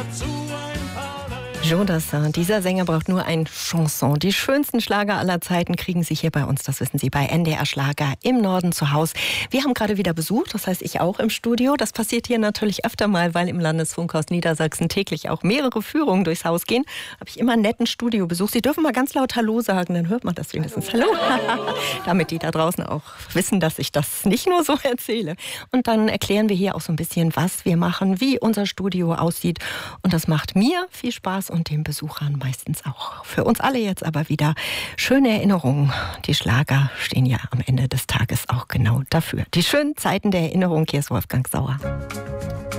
dazu ein paar Joe Dassin, dieser Sänger braucht nur ein Chanson. Die schönsten Schlager aller Zeiten kriegen Sie hier bei uns, das wissen Sie, bei NDR Schlager im Norden zu Hause. Wir haben gerade wieder Besuch, das heißt ich auch im Studio. Das passiert hier natürlich öfter mal, weil im Landesfunkhaus Niedersachsen täglich auch mehrere Führungen durchs Haus gehen. Habe ich immer einen netten Studiobesuch. Sie dürfen mal ganz laut Hallo sagen, dann hört man das wenigstens. Hallo. Damit die da draußen auch wissen, dass ich das nicht nur so erzähle. Und dann erklären wir hier auch so ein bisschen, was wir machen, wie unser Studio aussieht. Und das macht mir viel Spaß und den Besuchern meistens auch. Für uns alle jetzt aber wieder schöne Erinnerungen. Die Schlager stehen ja am Ende des Tages auch genau dafür. Die schönen Zeiten der Erinnerung. Hier ist Wolfgang Sauer.